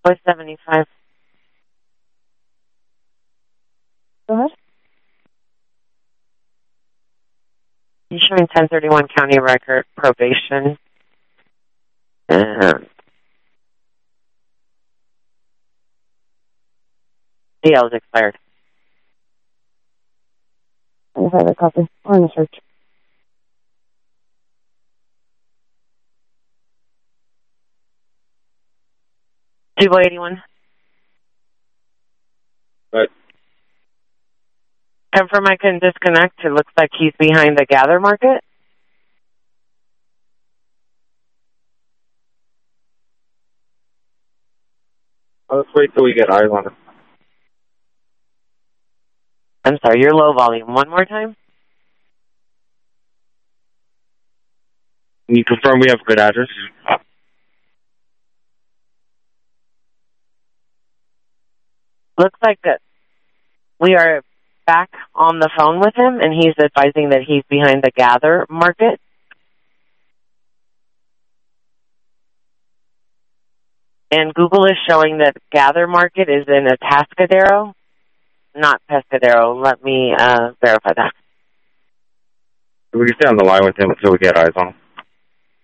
What's 75? Go ahead. You're showing 1031 county record probation. DL is expired. I have a copy. On the search. Dubois 81. What? Confirm I can disconnect. It looks like he's behind the Gather Market. Let's wait till we get eyes on it. I'm sorry, you're low volume. One more time? Can you confirm we have a good address? Looks like that we are back on the phone with him, and he's advising that he's behind the Gather Market. And Google is showing that Gather Market is in Atascadero, not Pescadero. Let me verify that. We can stay on the line with him until we get eyes on him.